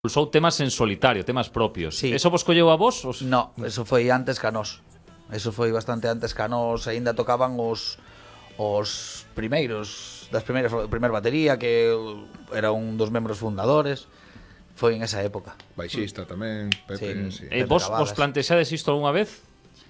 Usou temas en solitario, temas propios. Sí. Eso vos colleu a vos? No, eso foi antes que a nós. Eso foi bastante antes que a nós. Ainda tocaban os primeiros das primeira batería, que era un dos membros fundadores. Foi en esa época. Baixista tamén, Pepe, sí. Vos plantexades isto algunha vez?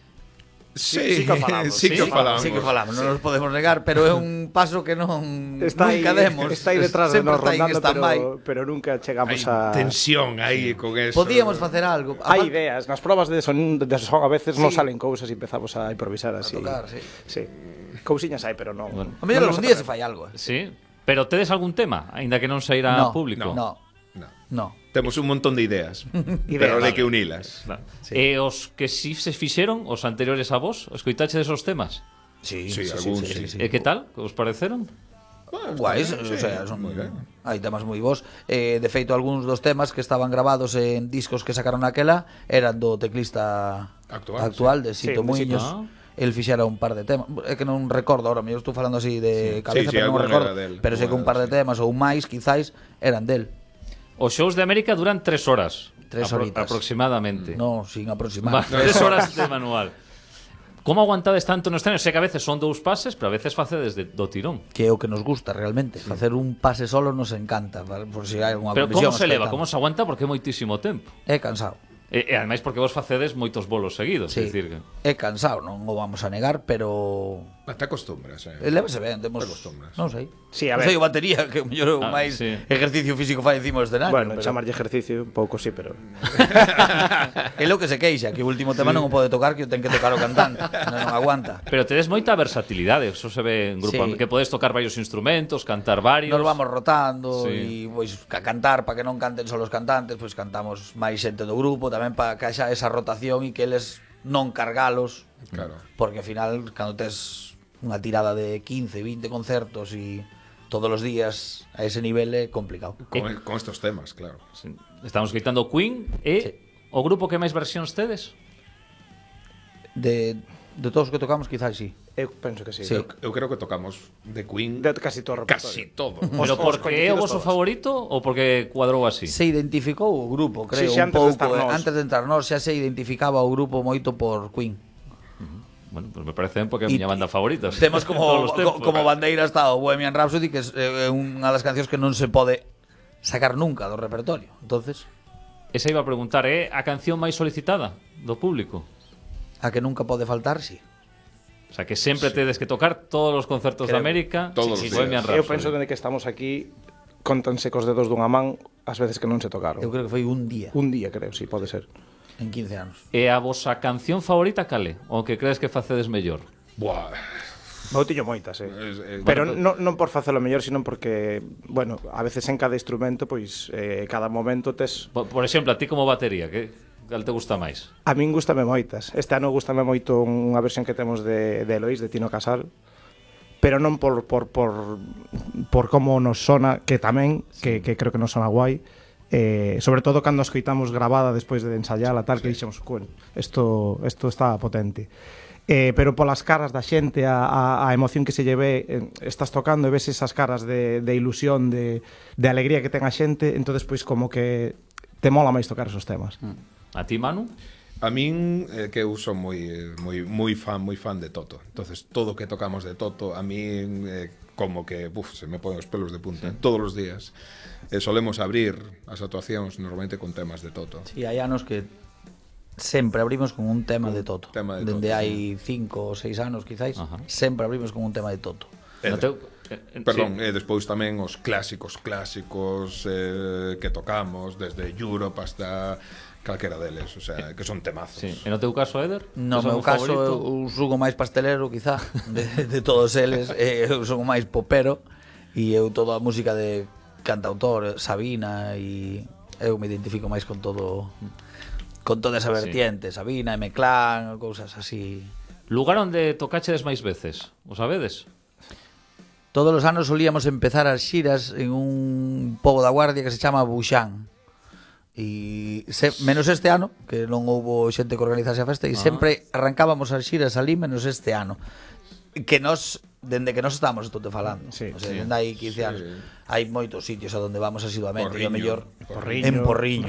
Sí, que falamos. sí que falamos. Sí que falamos, non nos podemos negar, pero é un paso que non Está nunca demos. Está aí detrás de Sempre nos está aí en rondando, stand-by. pero nunca chegamos Hai a... tensión aí con eso. Podíamos facer algo. Hai ideas, nas probas de son a veces non salen cousas e empezamos a improvisar así. tocar, sí. Sí. Cousiñas hai, pero non. Bueno. A mellor algún día se fai algo. Sí. Pero tedes algún tema, aínda que non saíra No, público? No. Temos un montón de ideas, pero hai que unilas. Claro. Sí. E os que si se fixeron, os anteriores a vos, escoitaches esos temas? Sí, algún sí. E que tal? Que os pareceron? Guais, o sea, son hai temas moi bons. De feito, algúns dos temas que estaban grabados en discos que sacaron aquela eran do teclista actual de Sito Sí, Muiños. El fixera un par de temas. É que non recordo ahora, eu estou falando así de cabeza, Sí, pero non algún recordo. era del, Pero sei que un par de temas ou máis, quizáis, eran del. Os shows de América duran 3 horas. 3 horitas. Aproximadamente. No, sin aproximar. 3 horas de manual. Como aguantades tanto no escenario? Sei que a veces son 2 pases, pero a veces facedes do tirón. Que é o que nos gusta realmente. Facer un pase solo nos encanta, por si hai algunha Pero comisión. como se leva? Como se aguanta? Porque é moitísimo tempo. É cansado. E ademais porque vos facedes moitos bolos seguidos, Sí, é dicir que... é cansado, non o vamos a negar, pero Te acostumbras, lévese ben, temos, Te acostumbras. non sei. Sí, a Non ver. sei o batería, que o mellor o máis sí. ejercicio físico fai encima do escenario. Bueno, pero chamarlle ejercicio un pouco sí, pero é lo que se queixa, que o último tema non o pode tocar, que o ten que tocar o cantante, non aguanta. Pero tedes moita versatilidade, eso se ve en grupo, Sí. que podes tocar varios instrumentos, cantar varios. Nos vamos rotando Sí. e pois a cantar para que non canten só os cantantes, pois cantamos máis xente do grupo, tamén para que haxa esa rotación e que eles non cargalos, Claro. porque ao final cando tes unha tirada de 15, 20 concertos e todos os días a ese nivel é complicado. Con estos temas, claro. Sí. Estamos gritando Queen e Sí. o grupo que máis versións tedes? De todos os que tocamos quizás sí. eu penso que sí. Sí. Eu creo que tocamos de Queen De casi todo o repertorio. casi todo. Pero porque é o vosso coñecidos todos. favorito ou porque cuadrou así? Se identificou o grupo, creo, Sí, un antes de pouco, estar nós. antes de entrar nós xa se identificaba o grupo moito por Queen. Bueno, pues me parece ben porque é a Y- miña banda favorita. Temas Todos como os tempos. como bandeira está o Bohemian Rhapsody, que é unha das cancións que non se pode sacar nunca do repertorio. Entonces, Esa iba a preguntar, é a canción máis solicitada do público? a que nunca pode faltar, sí. O sea, que sempre tedes que tocar todos os concertos de Creo. América. Todos os Bohemian días. Eu Rhapsody. penso que desde que estamos aquí contanse cos dedos dunha man as veces que non se tocaron. Eu creo que foi un día Un día, creo, sí, pode ser. en 15 anos. E a vosa canción favorita cale? O que crees que facedes mellor? Buah. Eu tiño moitas, Pero non por facelo mellor, sino porque, bueno, a veces en cada instrumento, pois, cada momento tes... Por exemplo, a ti como batería, cal te gusta máis? A min gustame moitas. Este ano gustame moito unha versión que temos de Eloís, de Tino Casal, pero non por como nos sona, que tamén, que creo que nos sona guai, sobre todo cando a escoitamos grabada despois de ensayala, tal, que dixemos, isto está potente. Pero polas caras da xente, a emoción que se lleve, estás tocando e ves esas caras de ilusión, de alegría que ten a xente, entón despois como que te mola máis tocar esos temas. A ti, Manu? A min que eu son moi fan de Toto. Entonces, todo o que tocamos de Toto a min como que se me ponen os pelos de punta todos os días. Solemos abrir as actuacións normalmente con temas de Toto. Sí, hai anos que sempre abrimos con un tema de Toto. Tema de Dende Toto, hai 5 ou 6 anos, quizáis, Ajá. sempre abrimos con un tema de Toto. No teu... Perdón, sí. despois tamén os clásicos que tocamos desde Europe hasta calquera deles, o sea, que son temazos. Sí. E no teu caso, Eder? No Tes meu algún caso, favorito? eu sugo máis pastelero, quizá, de todos eles. Eu son máis popero e eu toda a música de cantautor, Sabina, e eu me identifico máis con todo, con toda esa vertiente, Sabina, M-Clan, cousas así. Lugar onde tocachedes máis veces, o sabedes? Todos os anos solíamos empezar as xiras en un pobo da Guardia que se chama Buxán. E menos este ano, que non houbo xente que organizase a festa, e sempre arrancábamos as xiras ali menos este ano. que nos dende que nos estamos todo falando. Sí, O sea, sí. dende hai 15 anos. Hai moitos sitios a donde vamos asiduamente, e o Porriño, mellor Porriño. en Porriño.